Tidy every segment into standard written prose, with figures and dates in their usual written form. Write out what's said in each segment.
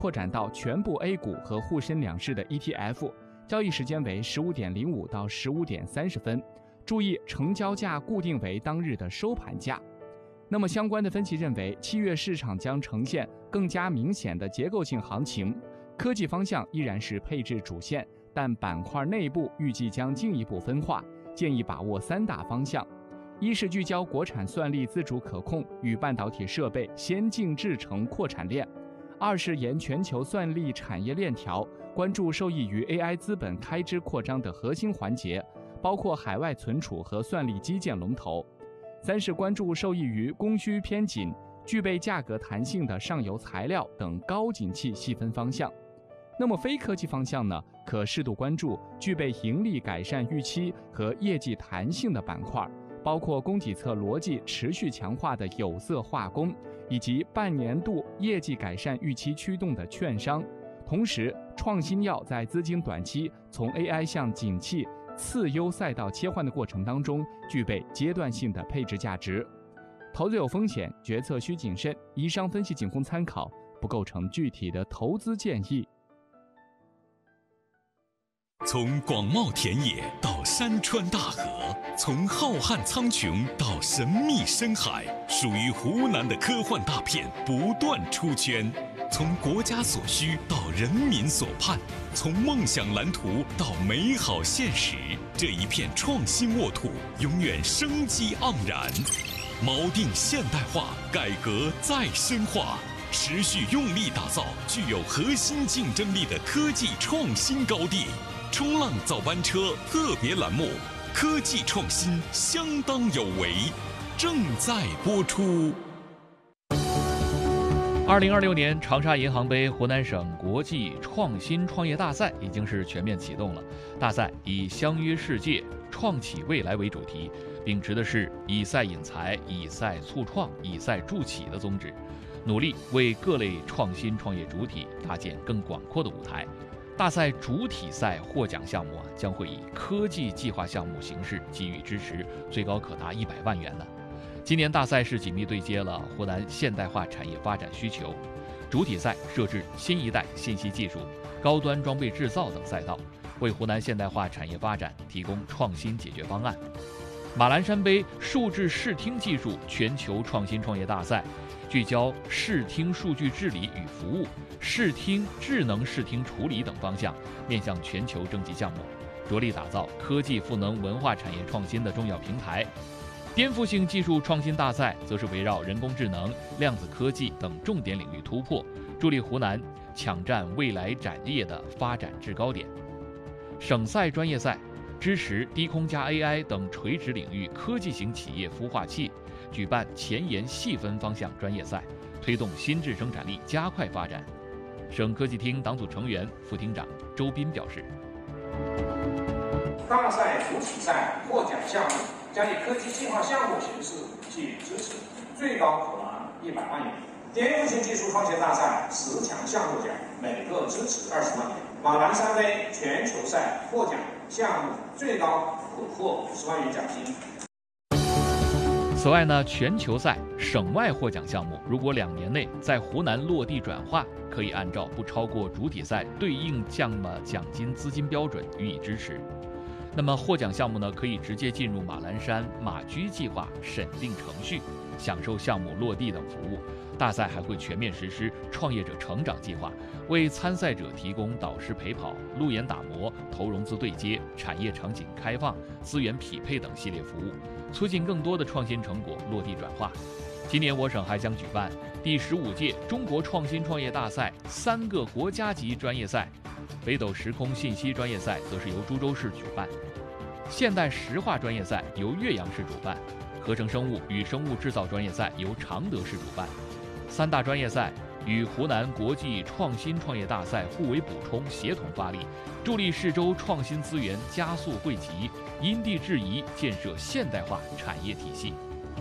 扩展到全部 A 股和沪深两市的 ETF， 交易时间为15.05到15.30分。注意，成交价固定为当日的收盘价。那么相关的分析认为，7月市场将呈现更加明显的结构性行情，科技方向依然是配置主线，但板块内部预计将进一步分化，建议把握3大方向：一是聚焦国产算力自主可控与半导体设备先进制程扩产链；二是沿全球算力产业链条，关注受益于 AI 资本开支扩张的核心环节，包括海外存储和算力基建龙头；三是关注受益于供需偏紧、具备价格弹性的上游材料等高景气细分方向。那么非科技方向呢，可适度关注具备盈利改善预期和业绩弹性的板块，包括供给侧逻辑持续强化的有色化工，以及半年度业绩改善预期驱动的券商。同时，创新药在资金短期从 AI 向景气次优赛道切换的过程当中，具备阶段性的配置价值。投资有风险，决策需谨慎。以上分析仅供参考，不构成具体的投资建议。 从广袤田野到山川大河，从浩瀚苍穹到神秘深海，属于湖南的科幻大片不断出圈。从国家所需到人民所盼，从梦想蓝图到美好现实，这一片创新沃土永远生机盎然。锚定现代化，改革再深化，持续用力打造具有核心竞争力的科技创新高地。冲浪早班车特别栏目，科技创新相当有为，正在播出。 2026年长沙银行杯湖南省国际创新创业大赛已经是全面启动了。大赛以相约世界、创启未来为主题，秉持的是以赛引才、以赛促创、以赛助企的宗旨，努力为各类创新创业主体搭建更广阔的舞台。大赛主体赛获奖项目将会以科技计划项目形式给予支持，最高可达100万元呢。今年大赛是紧密对接了湖南现代化产业发展需求，主体赛设置新一代信息技术、高端装备制造等赛道，为湖南现代化产业发展提供创新解决方案。马栏山杯数字视听技术全球创新创业大赛聚焦视听数据治理与服务、视听智能视听处理等方向，面向全球征集项目，着力打造科技赋能文化产业创新的重要平台。颠覆性技术创新大赛则是围绕人工智能、量子科技等重点领域突破，助力湖南抢占未来产业的发展制高点。省赛专业赛支持低空加 AI 等垂直领域科技型企业孵化器，举办前沿细分方向专业赛，推动新质生产力加快发展。省科技厅党组成员、副厅长周斌表示， 大赛主体赛获奖项目将以科技计划项目形式给予支持，最高可拿100万元。颠覆性技术创新大赛10强项目奖，每个支持20万元。马栏山杯全球赛获奖项目最高可获50万元奖金。 此外呢，全球赛省外获奖项目如果2年内在湖南落地转化，可以按照不超过主体赛对应项目奖金资金标准予以支持。那么获奖项目呢，可以直接进入马栏山马驹计划审定程序，享受项目落地等服务。大赛还会全面实施创业者成长计划，为参赛者提供导师陪跑、路演打磨、投融资对接、产业场景开放、资源匹配等系列服务，促进更多的创新成果落地转化。今年我省还将举办第15届中国创新创业大赛3个国家级专业赛，北斗时空信息专业赛则是由株洲市举办，现代石化专业赛由岳阳市主办，合成生物与生物制造专业赛由常德市主办。3大专业赛与湖南国际创新创业大赛互为补充，协同发力，助力市州创新资源加速汇集，因地制宜建设现代化产业体系。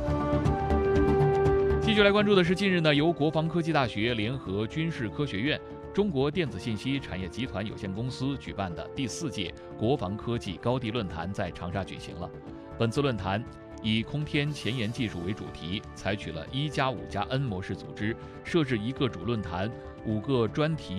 继续来关注的是，近日呢，由国防科技大学联合军事科学院、中国电子信息产业集团有限公司举办的第4届国防科技高地论坛在长沙举行了。本次论坛以空天前沿技术为主题，采取了1+5+N 模式组织，设置1个主论坛、5个专题